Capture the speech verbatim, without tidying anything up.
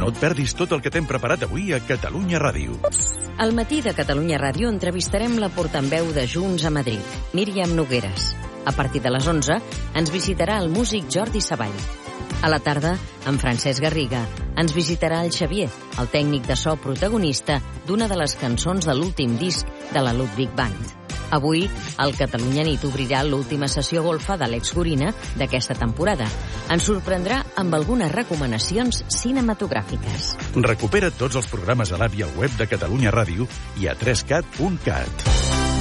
No et perdis tot el que t'hem preparat avui a Catalunya Ràdio. Al matí de Catalunya Ràdio entrevistarem la portaveu de Junts a Madrid, Míriam Nogueras. A partir de les onze ens visitarà el músic Jordi Savall. A la tarda, en Francesc Garriga, ens visitarà el Xavier, el tècnic de so protagonista d'una de les cançons de l'últim disc de la Ludwig Band. Avui, el Catalunya Nit obrirà l'última sessió golfa d'Àlex Gorina d'aquesta temporada. Ens sorprendrà amb algunes recomanacions cinematogràfiques. Recupera tots els programes a l'app i al web de Catalunya Ràdio i a tres cat punt cat.